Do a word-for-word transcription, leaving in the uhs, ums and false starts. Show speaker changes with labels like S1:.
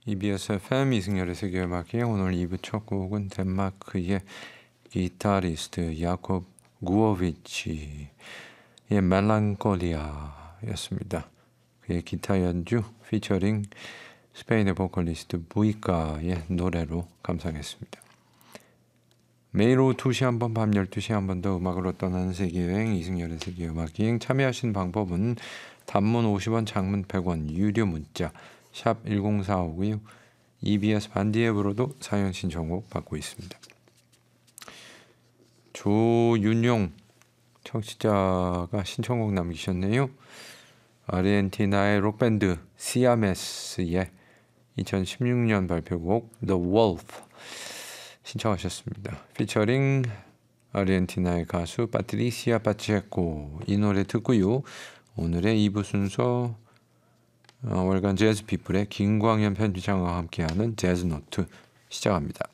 S1: 이비에스 에프엠 이승열의 세계음악회 오늘 이 부 첫 곡은 덴마크의 기타리스트 야콥 구어비치의 멜랑콜리아였습니다. 그의 기타 연주 피처링 스페인의 보컬리스트 부이카의 노래로 감상했습니다. 매일 오후 두 시 한 번, 밤 열두 시 한 번 더 음악으로 떠나는 세계여행 이승열의 세계음악여행. 참여하신 방법은 단문 오십 원, 장문 백 원, 유료 문자 샵 일공사오고요. 이비에스 반디 앱으로도 사연 신청곡 받고 있습니다. 조윤용 청취자가 신청곡 남기셨네요. 아르헨티나의 록밴드 시아메스의 이천십육 년 발표곡 The Wolf 신청하셨습니다. 피처링 아르헨티나의 가수 파트리시아 파체코. 이 노래 듣고요. 오늘의 이 부 순서 어, 월간 재즈 피플의 김광현 편집장과 함께하는 재즈 노트 시작합니다.